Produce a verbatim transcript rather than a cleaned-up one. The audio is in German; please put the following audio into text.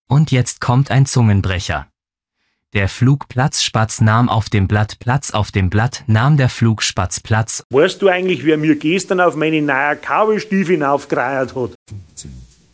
Und jetzt kommt ein Zungenbrecher. Der Flugplatzspatz nahm auf dem Blatt Platz, auf dem Blatt nahm der Flugspatz Platz. Weißt du eigentlich, wer mir gestern auf meine neue Cowboystiefel hinaufgereiert hat?